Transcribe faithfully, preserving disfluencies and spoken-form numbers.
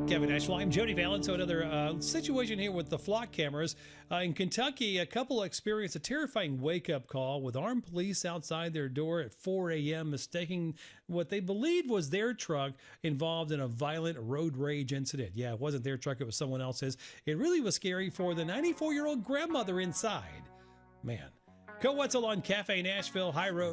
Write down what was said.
Kevin Ashwell. I'm Jody Valent. So another uh, situation here with the flock cameras. Uh, in Kentucky, a couple experienced a terrifying wake-up call with armed police outside their door at four a.m., mistaking what they believed was their truck involved in a violent road rage incident. Yeah, it wasn't their truck. It was someone else's. It really was scary for the ninety-four-year-old grandmother inside. Man. Co-Wetzel on Cafe Nashville, High Road.